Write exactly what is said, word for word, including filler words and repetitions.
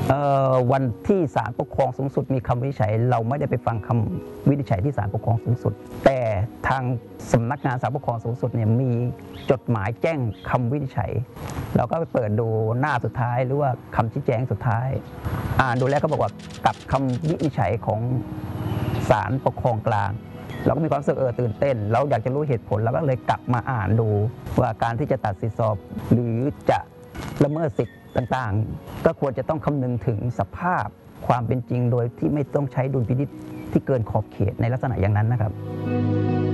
วันที่ศาลปกครองสูงสุดมีคำวินิจฉัยเราไม่ได้ไปฟังคำวินิจฉัยที่ศาลปกครองสูงสุดแต่ทางสำนักงานศาลปกครองสูงสุดเนี่ยมีจดหมายแจ้งคำวินิจฉัยเราก็ไปเปิดดูหน้าสุดท้ายหรือว่าคำชี้แจงสุดท้ายอ่านดูแล้วก็บอกว่ากับคำวินิจฉัยของศาลปกครองกลางเราก็มีความรู้สึกเออตื่นเต้นเราอยากจะรู้เหตุผลเราก็เลยกลับมาอ่านดูว่าการที่จะตัดสิทธิสอบหรือจะละเมิดสิทธิต่างๆก็ควรจะต้องคำนึงถึงสภาพความเป็นจริงโดยที่ไม่ต้องใช้ดุลพินิจที่เกินขอบเขตในลักษณะอย่างนั้นนะครับ